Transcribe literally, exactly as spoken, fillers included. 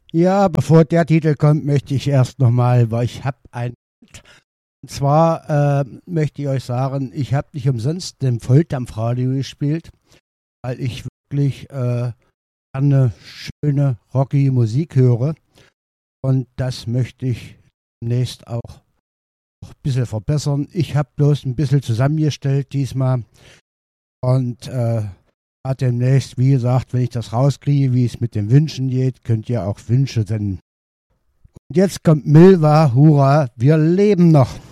Ja, bevor der Titel kommt, möchte ich erst nochmal, weil ich habe ein... Und zwar äh, möchte ich euch sagen, ich habe nicht umsonst den Volldampfradio gespielt, weil ich wirklich äh, eine schöne, rocky Musik höre. Und das möchte ich demnächst auch ein bisschen verbessern. Ich habe bloß ein bisschen zusammengestellt diesmal. Und äh, demnächst, wie gesagt, wenn ich das rauskriege, wie es mit den Wünschen geht, könnt ihr auch Wünsche senden. Und jetzt kommt Milva, hurra, wir leben noch.